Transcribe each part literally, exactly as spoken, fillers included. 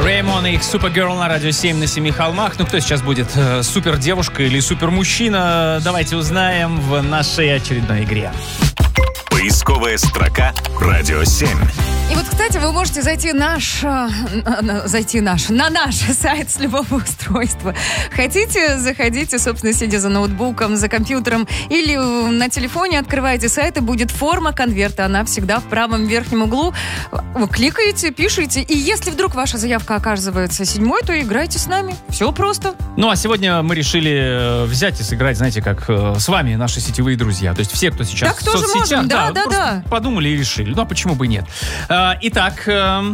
Реймон и их Supergirl на радио семь на семи холмах. Ну, кто сейчас будет, э, супер девушка или супер мужчина? Давайте узнаем в нашей очередной игре. Поисковая строка «Радио семь». И вот, кстати, вы можете зайти наш, э, на, зайти наш, на наш сайт с любого устройства. Хотите, заходите, собственно, сидя за ноутбуком, за компьютером или на телефоне, открываете сайт, и будет форма конверта. Она всегда в правом верхнем углу. Вы кликаете, пишите, и если вдруг ваша заявка оказывается седьмой, то играйте с нами. Все просто. Ну, а сегодня мы решили взять и сыграть, знаете, как э, с вами, наши сетевые друзья. То есть все, кто сейчас так в тоже соцсетях. можем, да, да, да. Подумали и решили. Ну, а почему бы и нет? Итак,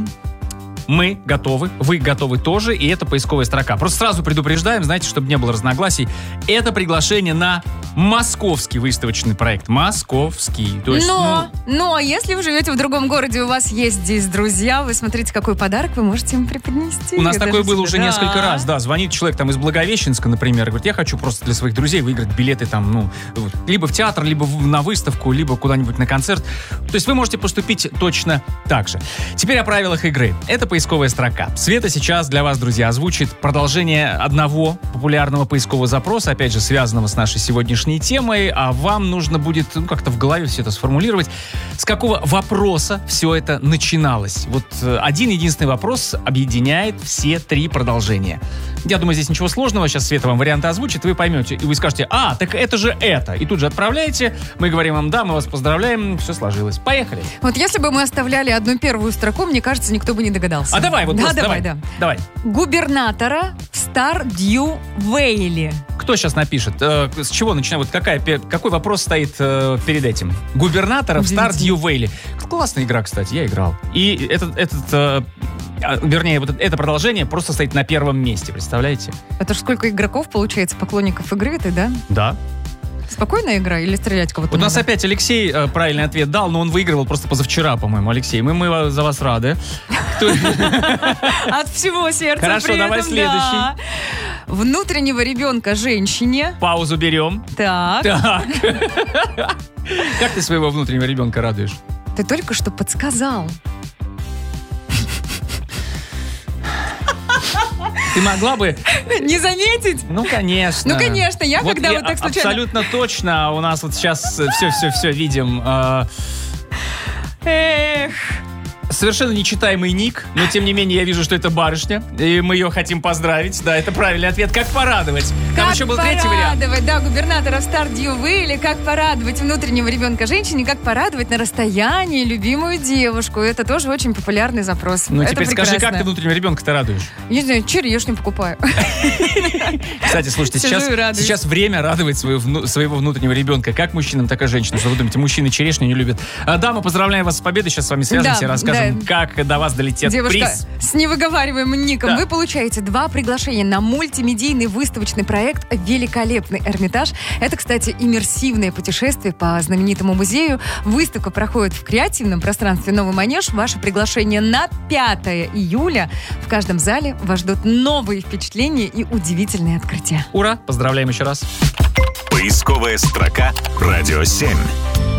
мы готовы, вы готовы тоже, и это поисковая строка. Просто сразу предупреждаем, знаете, чтобы не было разногласий. Это приглашение на московский выставочный проект. Московский. То есть, но, ну... но если вы живете в другом городе, у вас есть здесь друзья, вы смотрите, какой подарок вы можете им преподнести. У нас Даже такое было себе, уже да. несколько раз. Да, звонит человек там из Благовещенска, например, говорит, я хочу просто для своих друзей выиграть билеты там, ну, либо в театр, либо на выставку, либо куда-нибудь на концерт. То есть вы можете поступить точно так же. Теперь о правилах игры. Это поисковая строка. Света сейчас для вас, друзья, озвучит продолжение одного популярного поискового запроса, опять же, связанного с нашей сегодняшней темой, а вам нужно будет ну, как-то в голове все это сформулировать. С какого вопроса все это начиналось? Вот э, один единственный вопрос объединяет все три продолжения. Я думаю, здесь ничего сложного. Сейчас Света вам варианты озвучит, вы поймете, и вы скажете, а, так это же это. И тут же отправляете, мы говорим вам, да, мы вас поздравляем, все сложилось. Поехали. Вот если бы мы оставляли одну первую строку, мне кажется, никто бы не догадался. А давай, вот да, просто давай, давай. да. Давай. Губернатора в Стар-Дью-Вейле. Кто сейчас напишет? Э, с чего начинаем? Вот какая, какой вопрос стоит э, перед этим? Губернатора в Стар-Дью-Вейле. Классная игра, кстати, я играл. И этот, этот э, вернее, вот это продолжение просто стоит на первом месте, представляете? Это ж сколько игроков, получается, поклонников игры этой, да? Да. Спокойная игра или стрелять кого-то Вот у нас надо? опять Алексей э, правильный ответ дал, но он выигрывал просто позавчера, по-моему, Алексей. Мы, мы за вас рады. От всего сердца. Хорошо, при давай этом, следующий. да. Внутреннего ребенка женщине. Паузу берем. Так. Так. Как ты своего внутреннего ребенка радуешь? Ты только что подсказал. Ты могла бы... Не заметить? Ну, конечно. Ну, конечно, я вот когда я вот так случайно... Абсолютно точно. У нас вот сейчас все-все-все видим. Э, Эх. Совершенно нечитаемый ник, но тем не менее я вижу, что это барышня, и мы ее хотим поздравить. Да, это правильный ответ. Как порадовать? Там Как еще был третий вариант. порадовать, да, губернатора в Стар-Дью-Вейле, как порадовать внутреннего ребенка женщине, как порадовать на расстоянии любимую девушку. Это тоже очень популярный запрос. Ну, это теперь прекрасно. скажи, как ты внутреннего ребенка-то радуешь? Не знаю, черешню покупаю. Кстати, слушайте, Сижу сейчас, и радуюсь. сейчас время радовать своего, вну- своего внутреннего ребенка, как мужчинам, так и женщинам. Что вы думаете, мужчины черешню не любят? А, да, мы поздравляем вас с победой, сейчас с вами свяжемся Да, и расскажем, да. как до вас долетит Девушка приз. с невыговариваемым ником. Да. Вы получаете два приглашения на мультимедийный выставочный проект «Великолепный Эрмитаж». Это, кстати, иммерсивное путешествие по знаменитому музею. Выставка проходит в креативном пространстве «Новый Манеж». Ваше приглашение на пятое июля. В каждом зале вас ждут новые впечатления и удивительные открытия. Ура! Поздравляем еще раз. Поисковая строка «Радио семь».